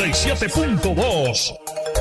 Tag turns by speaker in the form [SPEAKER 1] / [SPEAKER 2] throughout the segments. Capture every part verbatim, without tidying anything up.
[SPEAKER 1] y siete punto dos.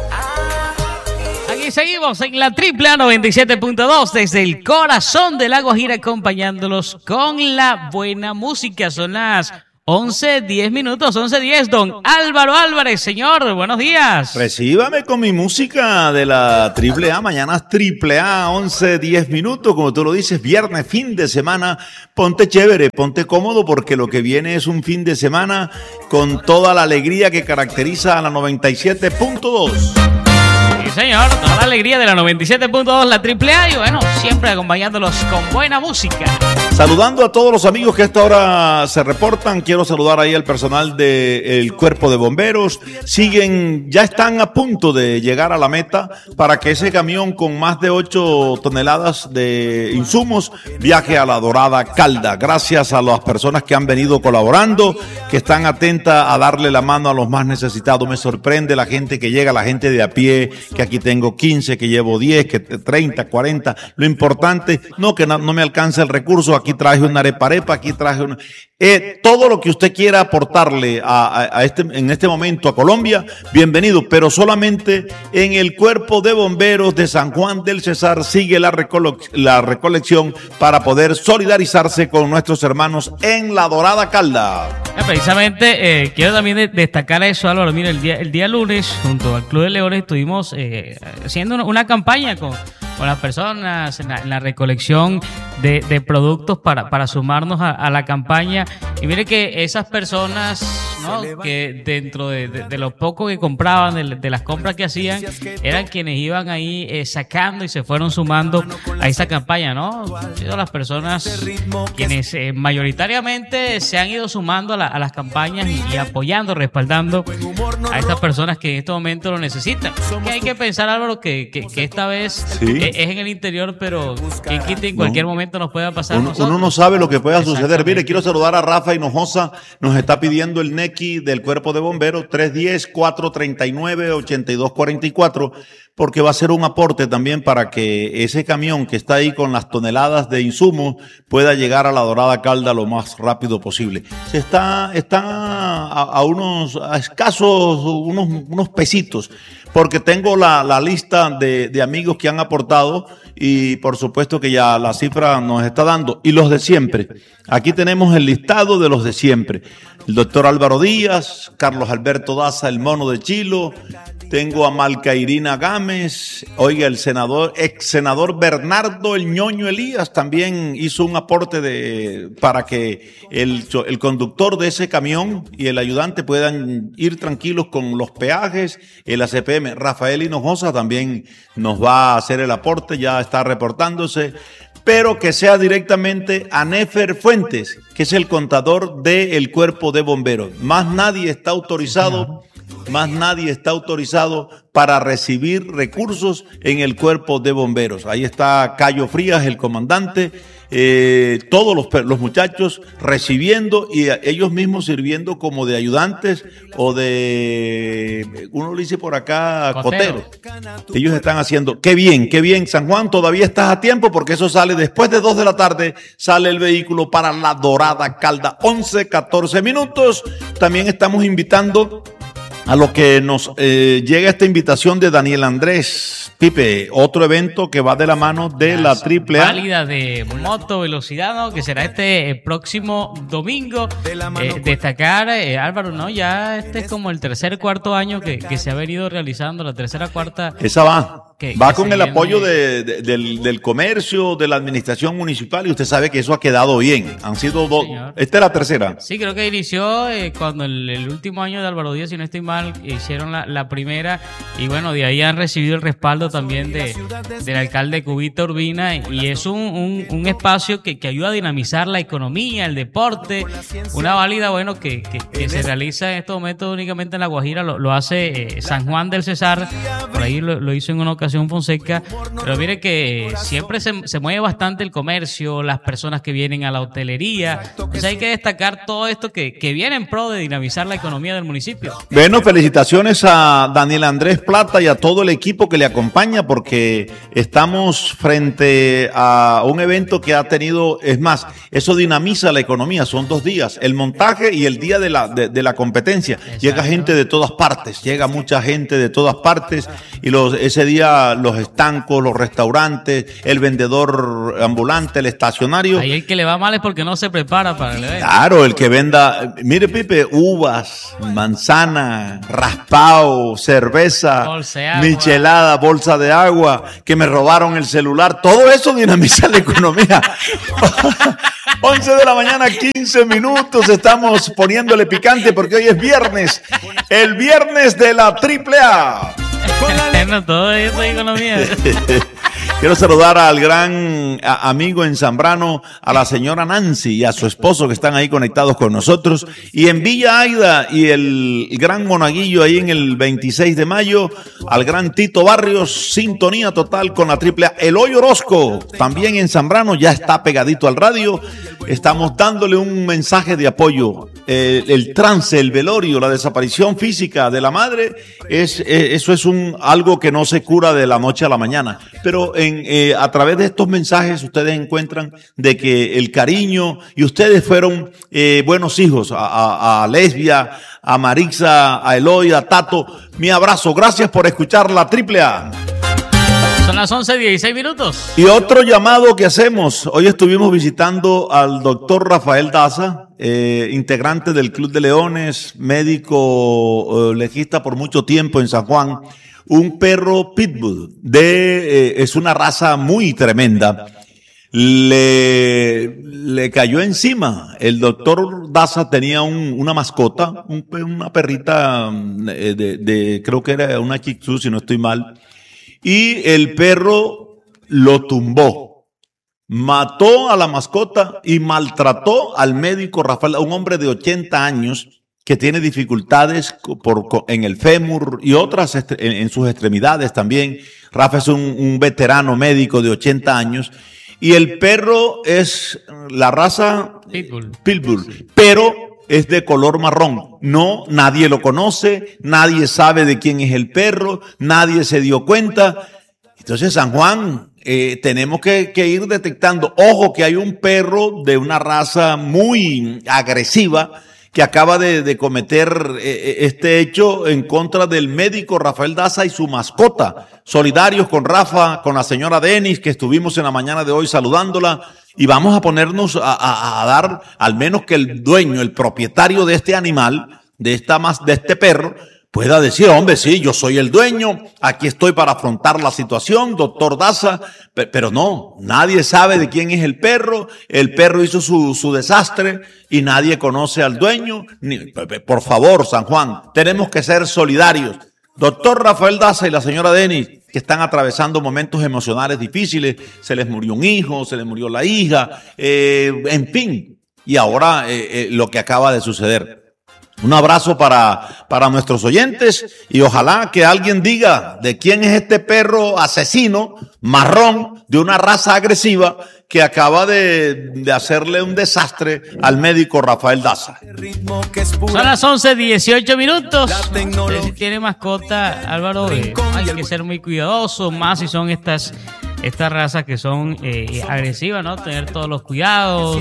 [SPEAKER 2] Aquí seguimos en la Triple A noventa y siete punto dos desde el corazón de La Guajira, acompañándolos con la buena música. Son las once diez minutos, once diez. Don Álvaro Álvarez, señor, buenos días.
[SPEAKER 3] Recíbame con mi música de la Triple A. Mañana es Triple A, once diez minutos, como tú lo dices, viernes, fin de semana. Ponte chévere, ponte cómodo, porque lo que viene es un fin de semana con toda la alegría que caracteriza a la noventa y siete punto dos.
[SPEAKER 2] Sí, señor, toda la alegría de la noventa y siete punto dos, la Triple A, y bueno, siempre acompañándolos con buena música.
[SPEAKER 3] Saludando a todos los amigos que a esta hora se reportan, quiero saludar ahí al personal del Cuerpo de Bomberos. Siguen, ya están a punto de llegar a la meta para que ese camión con más de ocho toneladas de insumos viaje a la Dorada Calda. Gracias a las personas que han venido colaborando, que están atentas a darle la mano a los más necesitados. Me sorprende la gente que llega, la gente de a pie, que aquí tengo quince, que llevo diez, que treinta, cuarenta. Lo importante, no que no, no me alcance el recurso. Aquí traje una areparepa, aquí traje una... Eh, todo lo que usted quiera aportarle a, a, a este, en este momento a Colombia, bienvenido, pero solamente en el Cuerpo de Bomberos de San Juan del Cesar sigue la, recole la recolección para poder solidarizarse con nuestros hermanos en la Dorada Calda.
[SPEAKER 2] Eh, precisamente, eh, quiero también de destacar eso, Álvaro. Mira, el día, el día lunes, junto al Club de Leones, estuvimos eh, haciendo una, una campaña con... con las personas en la, en la recolección de, de productos para, para sumarnos a, a la campaña. Y mire que esas personas, ¿no?, que dentro de, de, de lo poco que compraban, de, de las compras que hacían, eran quienes iban ahí eh, sacando y se fueron sumando a esa campaña, ¿no? Han sido las personas quienes eh, mayoritariamente se han ido sumando a, la, a las campañas y, y apoyando, respaldando a estas personas que en este momento lo necesitan. Que hay que pensar, Álvaro, que, que, que esta vez...
[SPEAKER 3] Sí.
[SPEAKER 2] Es en el interior, pero quien quite en cualquier no. momento nos pueda pasar.
[SPEAKER 3] Uno, uno no sabe lo que pueda suceder. Mire, quiero saludar a Rafa Hinojosa. Nos está pidiendo el Nequi del Cuerpo de Bomberos tres uno cero, cuatro tres nueve, ocho dos cuatro cuatro, porque va a ser un aporte también para que ese camión que está ahí con las toneladas de insumos pueda llegar a la Dorada Calda lo más rápido posible. Se está, está a, a unos a escasos, unos, unos pesitos, porque tengo la, la lista de, de amigos que han aportado y por supuesto que ya la cifra nos está dando. Y los de siempre. Aquí tenemos el listado de los de siempre. El doctor Álvaro Díaz, Carlos Alberto Daza, el mono de Chilo. Tengo a Malcairina Gámez. Oiga, el senador, ex senador Bernardo el Ñoño Elías también hizo un aporte de, para que el, el conductor de ese camión y el ayudante puedan ir tranquilos con los peajes. El A C P M, Rafael Hinojosa, también nos va a hacer el aporte, ya está reportándose. Pero que sea directamente a Nefer Fuentes, que es el contador del Cuerpo de Bomberos. Más nadie está autorizado. Más nadie está autorizado para recibir recursos en el Cuerpo de Bomberos. Ahí está Cayo Frías, el comandante, eh, todos los, los muchachos recibiendo y ellos mismos sirviendo como de ayudantes o de, uno le dice por acá, coteros. Ellos están haciendo, qué bien, qué bien. San Juan, todavía estás a tiempo porque eso sale después de dos de la tarde, sale el vehículo para la Dorada Calda, once, catorce minutos. También estamos invitando a lo que nos eh, llega esta invitación de Daniel Andrés Pipe, otro evento que va de la mano de la, la Triple A.
[SPEAKER 2] Válida de moto velocidad, ¿no?, que será este eh, próximo domingo. Eh, destacar, eh, Álvaro, ¿no? Ya este es como el tercer, cuarto año que, que se ha venido realizando, la tercera, cuarta.
[SPEAKER 3] Esa va.
[SPEAKER 2] Que,
[SPEAKER 3] va
[SPEAKER 2] que
[SPEAKER 3] con el
[SPEAKER 2] viene...
[SPEAKER 3] apoyo de, de, del, del comercio, de la administración municipal, y usted sabe que eso ha quedado bien. Han sido dos. Esta es la tercera.
[SPEAKER 2] Sí, creo que inició eh, cuando el, el último año de Álvaro Díaz, si no estoy mal, hicieron la, la primera, y bueno, de ahí han recibido el respaldo también de, del alcalde Cubita Urbina, y es un, un, un espacio que, que ayuda a dinamizar la economía, el deporte, una válida, bueno, que, que, que se realiza en estos momentos únicamente en La Guajira, lo, lo hace eh, San Juan del Cesar, por ahí lo, lo hizo en una ocasión Educación Fonseca, pero mire que siempre se, se mueve bastante el comercio, las personas que vienen a la hotelería, entonces hay que destacar todo esto que, que viene en pro de dinamizar la economía del municipio.
[SPEAKER 3] Bueno, felicitaciones a Daniel Andrés Plata y a todo el equipo que le acompaña, porque estamos frente a un evento que ha tenido, es más, eso dinamiza la economía, son dos días, el montaje y el día de la, de, de la competencia. Exacto. Llega gente de todas partes, llega mucha gente de todas partes y los, ese día los estancos, los restaurantes, el vendedor ambulante, el estacionario.
[SPEAKER 2] Ahí el que le va mal es porque no se prepara para el evento.
[SPEAKER 3] Claro, el que venda, mire Pipe, uvas, manzana, raspao, cerveza, bolsa michelada, bolsa de agua, que me robaron el celular, todo eso dinamiza la economía. once de la mañana, quince minutos, estamos poniéndole picante porque hoy es viernes, el viernes de la triple A.
[SPEAKER 2] Bueno, todo eso es economía.
[SPEAKER 3] Quiero saludar al gran amigo en Zambrano, a la señora Nancy y a su esposo que están ahí conectados con nosotros. Y en Villa Aida y el gran Monaguillo ahí en el veintiséis de mayo, al gran Tito Barrios, sintonía total con la triple A. Eloy Orozco, también en Zambrano, ya está pegadito al radio. Estamos dándole un mensaje de apoyo. Eh, el trance, el velorio, la desaparición física de la madre, es, eh, eso es un algo que no se cura de la noche a la mañana. Pero en, eh, a través de estos mensajes ustedes encuentran de que el cariño, y ustedes fueron eh, buenos hijos, a, a, a Lesbia, a Marixa, a Eloy, a Tato. Mi abrazo, gracias por escuchar la triple A.
[SPEAKER 2] Son las once dieciséis minutos.
[SPEAKER 3] Y otro llamado que hacemos. Hoy estuvimos visitando al doctor Rafael Daza, eh, integrante del Club de Leones, médico eh, legista por mucho tiempo en San Juan. Un perro pitbull, de, eh, es una raza muy tremenda. Le, le cayó encima. El doctor Daza tenía un, una mascota, un, una perrita de, de, de, creo que era una Shih Tzu, si no estoy mal. Y el perro lo tumbó, mató a la mascota y maltrató al médico Rafael, un hombre de ochenta años que tiene dificultades por, en el fémur y otras en, en sus extremidades también. Rafa es un, un veterano médico de ochenta años y el perro es la raza
[SPEAKER 2] Pitbull.
[SPEAKER 3] Pitbull, pero es de color marrón. No, nadie lo conoce, nadie sabe de quién es el perro, nadie se dio cuenta. Entonces, San Juan, eh, tenemos que, que ir detectando. Ojo que hay un perro de una raza muy agresiva que acaba de, de cometer eh, este hecho en contra del médico Rafael Daza y su mascota. Solidarios con Rafa, con la señora Denis, que estuvimos en la mañana de hoy saludándola. Y vamos a ponernos a, a, a dar, al menos que el dueño, el propietario de este animal, de esta más, de este perro, pueda decir, hombre, sí, yo soy el dueño, aquí estoy para afrontar la situación, doctor Daza, pero no, nadie sabe de quién es el perro, el perro hizo su, su desastre y nadie conoce al dueño. Por favor, San Juan, tenemos que ser solidarios. Doctor Rafael Daza y la señora Denis, que están atravesando momentos emocionales difíciles, se les murió un hijo, se les murió la hija, eh, en fin, y ahora eh, eh, lo que acaba de suceder. Un abrazo para, para nuestros oyentes y ojalá que alguien diga de quién es este perro asesino, marrón, de una raza agresiva que acaba de, de hacerle un desastre al médico Rafael Daza.
[SPEAKER 2] Son las once dieciocho minutos. Usted, si tiene mascota, Álvaro, eh, hay que ser muy cuidadoso, más si son estas... Estas razas que son eh, agresivas, ¿no? Tener todos los cuidados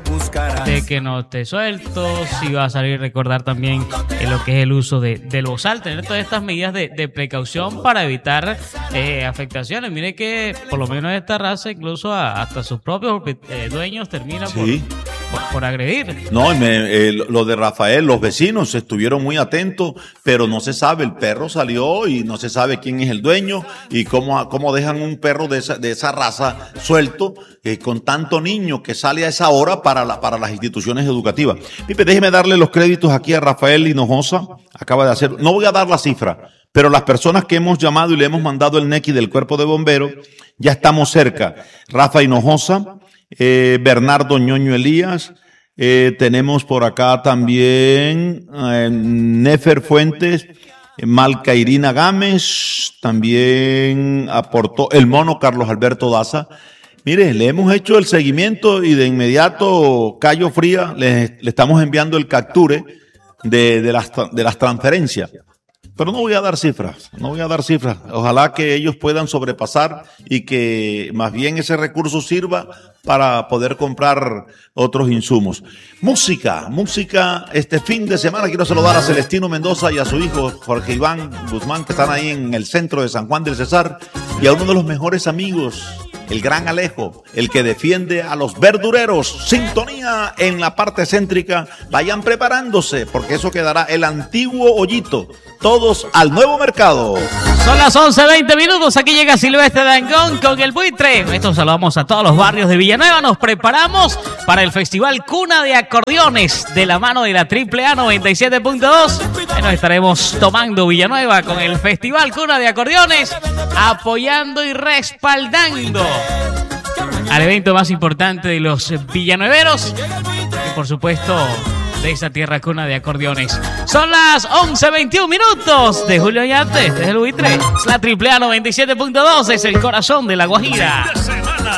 [SPEAKER 2] de que no esté suelto, si va a salir, recordar también eh, lo que es el uso de, del bozal, tener todas estas medidas de, de precaución para evitar eh, afectaciones. Mire que por lo menos esta raza, incluso a, hasta sus propios eh, dueños terminan sí. por, por, por agredir.
[SPEAKER 3] No, me, eh, lo de Rafael, los vecinos estuvieron muy atentos, pero no se sabe, el perro salió y no se sabe quién es el dueño y cómo, cómo dejan un perro de esa, de esa raza suelto eh, con tanto niño que sale a esa hora para, la, para las instituciones educativas. Pipe, déjeme darle los créditos aquí a Rafael Hinojosa, acaba de hacer, no voy a dar la cifra, pero las personas que hemos llamado y le hemos mandado el NECI del Cuerpo de Bomberos, ya estamos cerca. Rafa Hinojosa, eh, Bernardo Ñoño Elías, eh, tenemos por acá también eh, Nefer Fuentes, Malca Irina Gámez, también aportó el mono Carlos Alberto Daza. Mire, le hemos hecho el seguimiento y de inmediato, Cayo Fría, le, le estamos enviando el capture de, de, las, de las transferencias. Pero no voy a dar cifras, no voy a dar cifras. Ojalá que ellos puedan sobrepasar y que más bien ese recurso sirva para poder comprar otros insumos. Música, música. Este fin de semana quiero saludar a Celestino Mendoza y a su hijo Jorge Iván Guzmán, que están ahí en el centro de San Juan del Cesar, y a uno de los mejores amigos, el gran Alejo, el que defiende a los verdureros. Sintonía en la parte céntrica. Vayan preparándose, porque eso quedará el antiguo hoyito. Todos al nuevo mercado.
[SPEAKER 2] Son las once veinte minutos. Aquí llega Silvestre Dangond con el buitre. Esto saludamos a todos los barrios de Villanueva. Nos preparamos para el Festival Cuna de Acordeones de la mano de la Triple A noventa y siete punto dos. Ahí nos estaremos tomando Villanueva con el Festival Cuna de Acordeones, apoyando y respaldando al evento más importante de los villanueveros y por supuesto de esa tierra cuna de acordeones. Son las once veintiún minutos de Julio Yante. Este es el buitre. Es la Triple A noventa y siete punto dos. Es el corazón de La Guajira.
[SPEAKER 1] Fin de semana